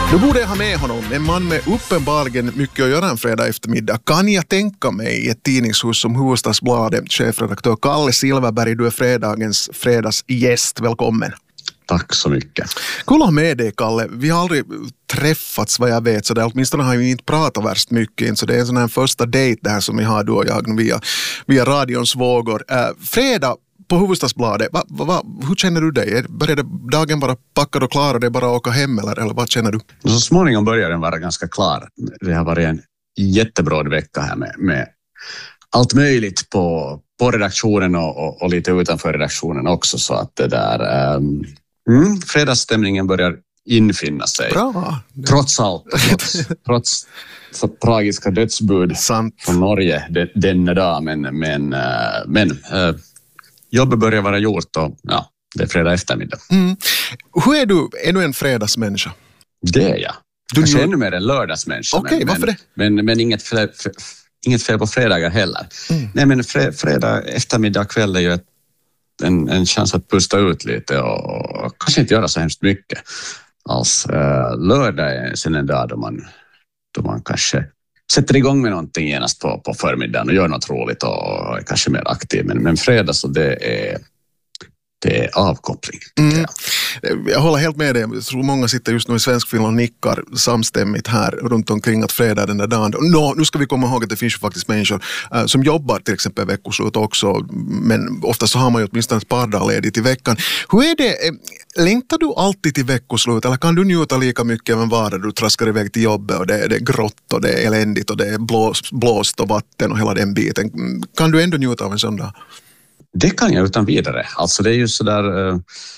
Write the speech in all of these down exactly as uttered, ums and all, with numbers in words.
Då borde jag ha med honom, en man med uppenbarligen mycket att göra en fredag eftermiddag. Kan jag tänka mig i ett tidningshus som Hufvudstadsbladet, chefredaktör Kalle Silverberg, du är fredagens fredagsgäst. Välkommen. Tack så mycket. Kul att ha med dig, Kalle. Vi har aldrig träffats vad jag vet, så det, åtminstone har vi inte pratat värst mycket. Så det är en sån här första dejt det här som vi har du och jag via, via radions vågor. Äh, fredag på Hufvudstadsbladet, va, va, va, hur känner du dig? Började dagen bara packad och klar och det är bara att åka hem eller, eller vad känner du? Så småningom börjar den vara ganska klar. Det har varit en jättebra vecka här med, med allt möjligt på, på redaktionen och, och, och lite utanför redaktionen också, så att det där um, mm, fredagsstämningen börjar infinna sig. Bra. Trots allt, trots, trots så tragiska dödsbud Sant. Från Norge de, denna dag, men, men, uh, men uh, jobbet börjar vara gjort och ja, det är fredag eftermiddag. Mm. Hur är du? Är du en fredagsmänniska? Det är jag. Du Kanske gör... ännu mer en lördagsmänniska. Okej, okay, varför det? Men, men, men inget, fel, inget fel på fredagar heller. Mm. Nej, men fre, fredag eftermiddag kväll är ju ett, en, en chans att pusta ut lite och, och kanske inte göra så hemskt mycket. Alltså, lördag är sen en dag då man, då man kanske sätter igång med någonting genast på, på förmiddagen och gör något roligt och är kanske mer aktiv. Men, men fredag så det är, det är avkoppling. Mm. Jag håller helt med dig. Jag tror många sitter just nu i svensk film och nickar samstämmigt här runt omkring att fredag är den där dagen. Nå, nu ska vi komma ihåg att det finns ju faktiskt människor uh, som jobbar till exempel veckoslut också, men ofta så har man ju åtminstone ett par dagar ledigt i veckan. Hur är det? Längtar du alltid till veckoslut eller kan du njuta lika mycket av en vardag du traskar iväg till jobbet och det är, det är grått och det är eländigt och det är blåst, blåst och vatten och hela den biten? Kan du ändå njuta av en sån dag? Det kan jag utan vidare. Alltså det är ju sådär uh,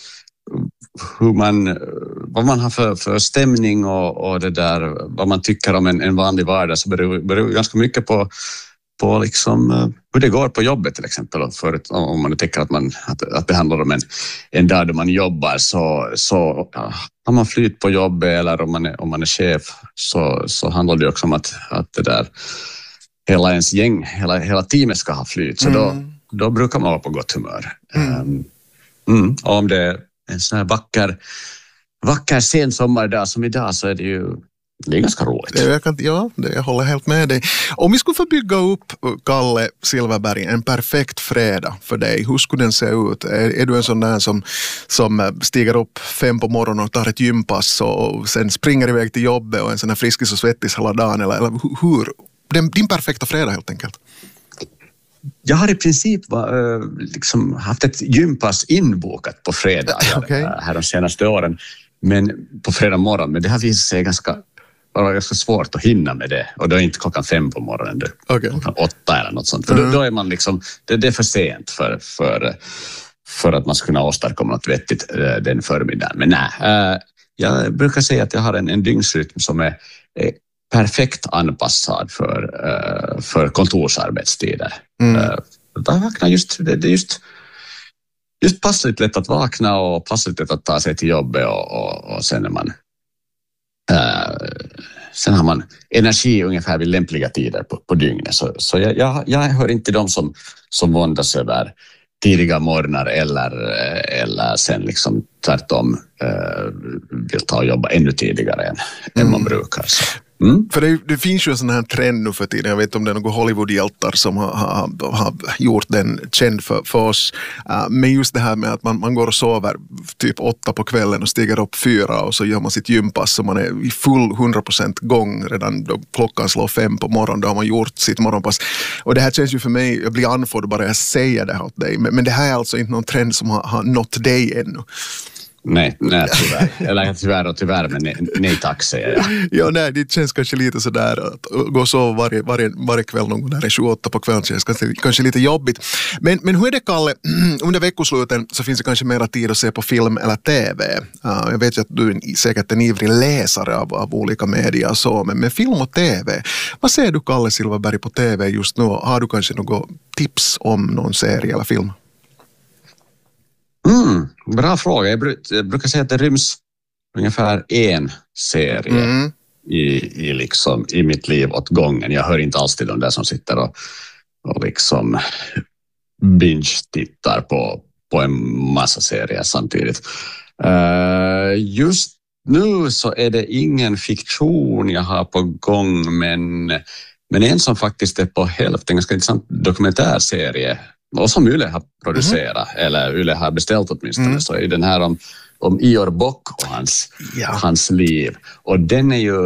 hur man, vad man har för, för stämning och, och det där, vad man tycker om en, en vanlig vardag, så beror, beror ganska mycket på, på liksom, uh, hur det går på jobbet till exempel. För, om man tänker att, man, att, att det handlar om en, en dag då man jobbar, så, så uh, har man flyt på jobbet eller om man är, om man är chef, så, så handlar det också om att, att det där, hela ens gäng, hela, hela teamet ska ha flyt. Så mm. då Då brukar man vara på gott humör. Mm. Um, mm, och om det är en sån här vacker, vacker sen sommardag som idag, så är det ju det är ganska roligt. Det, jag kan, ja, det, jag håller helt med dig. Om vi skulle få bygga upp, Kalle Silverberg, en perfekt fredag för dig, hur skulle den se ut? Är, är du en sån där som, som stiger upp fem på morgonen och tar ett gympass och sen springer iväg till jobbet och en sån här friskis och svettis hela dagen? Eller, eller hur? Den, din perfekta fredag helt enkelt. Jag har i princip var, liksom haft ett gympass inbokat på fredag okay. här de senaste åren, men på fredag morgon, men det har visat sig ganska, var ganska svårt att hinna med det, och då är inte klockan fem på morgonen, det okay. klockan åtta eller något sånt, för mm. då, då är man liksom, det, det är för sent för, för, för att man ska kunna åstadkomma något vettigt den förmiddagen. Men nej, jag brukar säga att jag har en, en dygnsrytm som är, är perfekt anpassad för, uh, för kontorsarbetstider. Mm. Uh, där vaknar just, det, det är just, just passligt lätt att vakna och passligt lätt att ta sig till jobbet och, och, och sen är man uh, sen har man energi ungefär vid lämpliga tider på, på dygnet. Så, så jag, jag, jag hör inte till dem som, som våndas över tidiga morgnar eller, eller sen liksom tvärtom uh, vill ta och jobba ännu tidigare än, mm. än man brukar. Så. Mm. För det, det finns ju en sån här trend nu för tiden, jag vet om det är några Hollywood-hjältar som har, har, har gjort den känd för, för oss, uh, men just det här med att man, man går och sover typ åtta på kvällen och stiger upp fyra och så gör man sitt gympass så man är i full hundra procent gång redan då klockan slår fem på morgonen, då har man gjort sitt morgonpass. Och det här känns ju för mig, jag blir andfådd bara jag säger det här åt dig, men, men det här är alltså inte någon trend som har, har nått dig ännu. Nej, nej tyvärr. Eller tyvärr och tyvärr, men nej, nej tack säger jag. Ja, nej, det känns kanske lite sådär att gå så varje, varje, varje kväll någon gång där är tjugoåtta på kvällen känns kanske, kanske lite jobbigt. Men, men hur är det, Kalle? Under veckosluten så finns det kanske mera tid att se på film eller tv. Uh, jag vet ju att du är säkert en ivrig läsare av, av olika medier och så, men med film och tv. Vad ser du, Kalle Silverberg, på tv just nu? Har du kanske något tips om någon serie eller film? Mm, bra fråga. Jag, bruk, jag brukar säga att det ryms ungefär en serie mm. i, i, liksom, i mitt liv åt gången. Jag hör inte alls till de där som sitter och, och liksom binge-tittar på, på en massa serier samtidigt. Uh, just nu så är det ingen fiktion jag har på gång, men, men en som faktiskt är på hälften, en ganska intressant dokumentärserie, och som Yle har producerat, mm. eller Yle har beställt åtminstone, mm. så är den här om, om Ior Bock och hans, ja. hans liv. Och den är ju,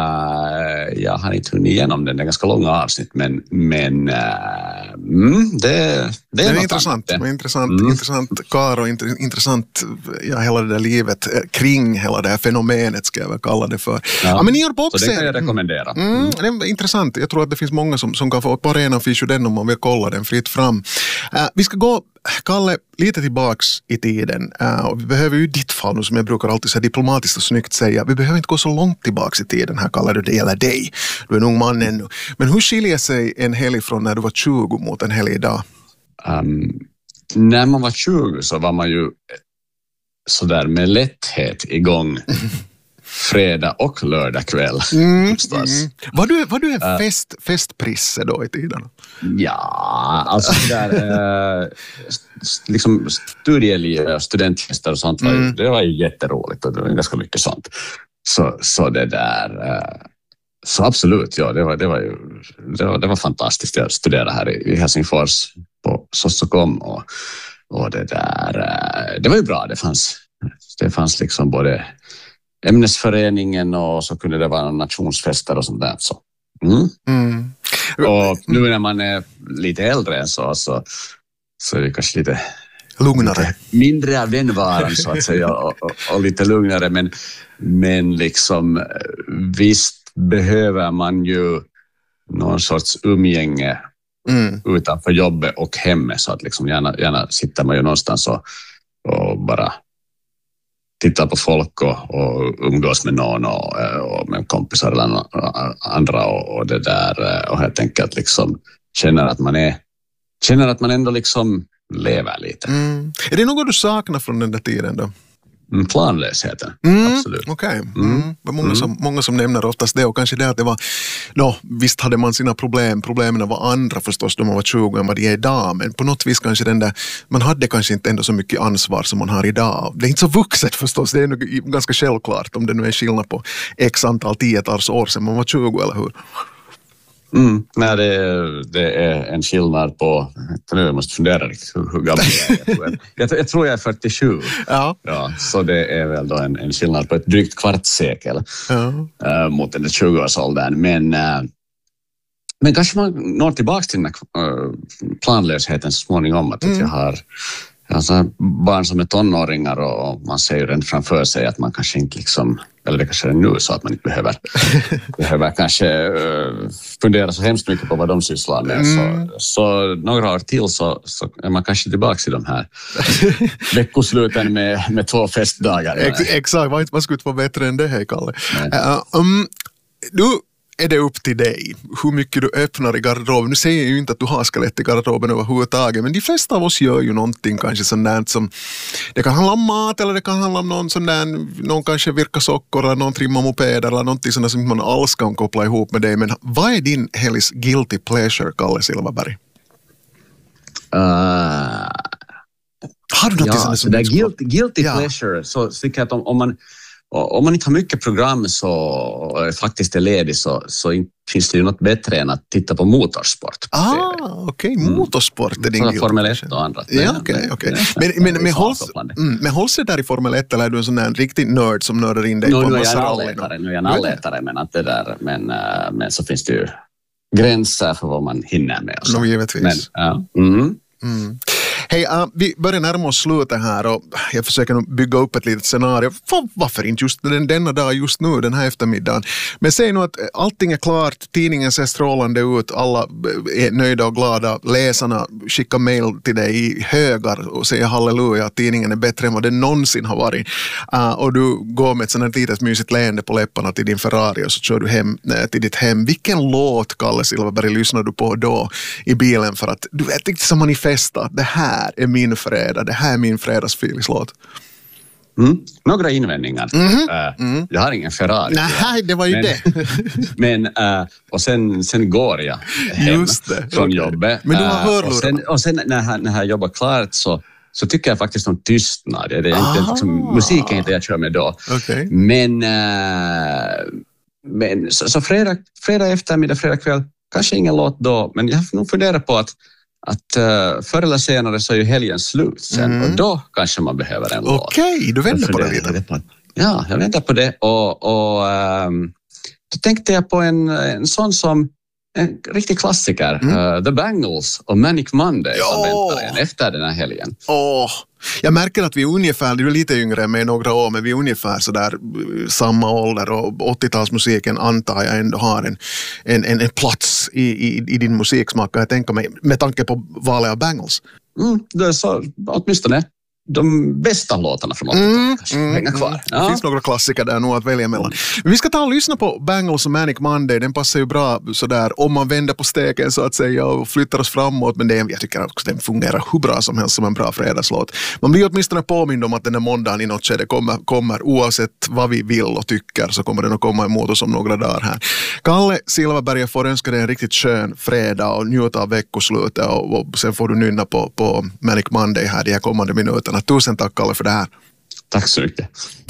uh, jag har inte hunnit igenom den, det är ganska långa avsnitt, men, men uh, mm, det, det är, det är intressant. Det är intressant, mm. intressant kar och intressant, ja, hela det där livet kring hela det här fenomenet, ska jag väl kalla det för. Ja, ja men Ior Bock, så det kan jag rekommendera. Mm, mm. Det är intressant. Jag tror att det finns många som, som kan få på arenan finns ju den om man vill kolla den fritt fram. Uh, vi ska gå, Kalle, lite tillbaks i tiden. Uh, och vi behöver ju i ditt fall, nu som jag brukar alltid så diplomatiskt och snyggt säga, vi behöver inte gå så långt tillbaks i tiden här, Kalle, det gäller dig. Du är en ung man ännu. Men hur skiljer sig en helg från när du var tjugo mot en helg idag? Um, när man var tjugo så var man ju sådär med lätthet igång fredag och lördag kväll. Mm, mm. Var, du, var du en uh, fest, festprisse då i tiden? Ja, alltså där, uh, liksom studieliv och studentfester och sånt, mm. var, det var ju jätteroligt och det var ganska mycket sånt. Så, så det där, uh, så absolut, ja, det var, det var ju det var, det var fantastiskt. Jag studerade här i, i Helsingfors på Sossokom och, och det där, uh, det var ju bra, det fanns, det fanns liksom både ämnesföreningen och så kunde det vara nationsfester och sånt där. Så. Mm. Mm. Och nu när man är lite äldre så, så, så är det kanske lite lugnare. Lite mindre av den varan så att säga och, och, och lite lugnare. Men, men liksom visst behöver man ju någon sorts umgänge mm. utanför jobbet och hemmet, så att liksom gärna, gärna sitter man ju någonstans och, och bara titta på folk och, och umgås med någon och, och med kompisar eller andra och, och det där och helt enkelt liksom känner att man är känner att man ändå liksom lever lite. Mm. Är det något du saknar från den där tiden då? Mm, planlösheten, mm, absolut. Okej, okay. mm. mm. många, mm. som, många som nämner oftast det, och kanske det att det var, no, visst hade man sina problem, problemen var andra förstås då man var tjugo än vad de är idag, men på något vis kanske den där, man hade kanske inte ändå så mycket ansvar som man har idag. Det är inte så vuxet förstås, det är nog ganska självklart om det nu är skillnad på x antal tiotals år sedan man var tjugo, eller hur? Mm. Nej, det är, det är en skillnad på, jag måste fundera riktigt hur, hur gammal jag är. Jag tror jag, jag, tror jag är fyrtiosju. Ja. Ja, så det är väl då en, en skillnad på ett drygt kvartssekel ja. äh, mot den där tjugoårsåldern. Men, äh, men kanske man når tillbaka till den här äh, planlösheten så småningom. Att, mm. att jag har alltså, barn som är tonåringar och man ser ju rent framför sig att man kanske inte liksom, eller det kanske är nu så att man inte behöver, behöver kanske uh, fundera så hemskt mycket på vad de sysslar med. Mm. Så, så några år till så, så är man kanske tillbaka i de här veckosluten med, med två festdagar. Ex, exakt, vad, vad skulle vara bättre än det här, Kalle? Uh, um, du är det upp till dig hur mycket du öppnar i garderoben. Nu säger jag ju inte att du har skelett i garderoben överhuvudtaget, men de flesta av oss gör ju någonting kanske sånt där som, det kan handla om mat eller det kan handla om någon sån där, någon kanske virkar sockor eller någon trimmar mopeder eller någonting sånt som man alls kan koppla ihop med dig. Men vad är din helgs guilty pleasure, Kalle Silverberg? Uh, har du något ja, som det är guilty, guilty ja. pleasure, så tycker jag att om, om man Om man inte har mycket program så och faktiskt är ledig så, så finns det ju något bättre än att titta på motorsport. Ah, okej. Okay. Motorsport är din mm. Formel ett och andra. Ja, okej, okej. Men, men, men, hålls, mm, men hålls det där i Formel ett eller är du en sån där riktig nörd som nördar in dig no, på en nu massa rally? Nu är jag en allätare, men, att det där, men, men så finns det ju gränser för vad man hinner med. No, givetvis. Men, ja. mm. Mm. Hej, uh, vi börjar närma oss slutet här och jag försöker nog bygga upp ett litet scenario. För, varför inte just den, denna dag, just nu, den här eftermiddagen? Men säg nu att allting är klart, tidningen ser strålande ut, alla är nöjda och glada, läsarna skickar mejl till dig i högar och säger halleluja, att tidningen är bättre än vad den någonsin har varit. Uh, och du går med ett sånt här litet mysigt leende på läpparna till din Ferrari och så kör du hem äh, till ditt hem. Vilken låt, Kalle Silverberg, lyssnar du på då i bilen för att du vet inte som manifesta, det här är min fredag, det här är min fredagsfilislåt. Mm. Några invändningar. Mm-hmm. Uh, mm. Jag har ingen Ferrari. Nej, det var ju men, det. men, uh, och sen, sen går jag hem från okay. jobbet. Men du har hörlurar. Uh, och sen, och sen när, när jag jobbar klart så, så tycker jag faktiskt om tystnad. Det är inte, liksom, musiken inte jag kör med då. Okay. Men, äh, men så, så fredag, fredag eftermiddag, fredag kväll, kanske ingen låt då, men jag har nog funderat på att, att uh, förr eller senare så är ju helgen slut sen mm. och då kanske man behöver en låt. Okej, okay, du vänder på det lite. På, ja, jag väntar på det och, och um, då tänkte jag på en, en sån som en riktig klassiker, mm. uh, The Bangles och Manic Monday som väntar en efter den här helgen. Åh, jag märker att vi är ungefär, du är lite yngre än mig några år, men vi är ungefär så där samma ålder och åttiotalsmusiken antar jag ändå har en, en, en, en plats i, i, i din musiksmak. Jag tänker mig, med tanke på valet av Bangles. Mm, det är så, åtminstone de bästa låtarna från åttiotalet mm, kanske mm, hänga kvar. Ja. Det finns några klassiker där nog att välja mellan. Men vi ska ta och lyssna på Bangles och Manic Monday. Den passar ju bra sådär om man vänder på steken så att säga och flyttar oss framåt. Men det är, jag tycker att den fungerar hur bra som helst som en bra fredagslåt. Man blir åtminstone påmind om att den här måndagen i något skede kommer, kommer oavsett vad vi vill och tycker så kommer den att komma emot oss om några dagar här. Kalle Silverberg får önska dig en riktigt skön fredag och njuta av veckoslutet och, och sen får du nynna på, på Manic Monday här de här kommande minuterna. Tusen tack Kalle för det här. Tack så mycket.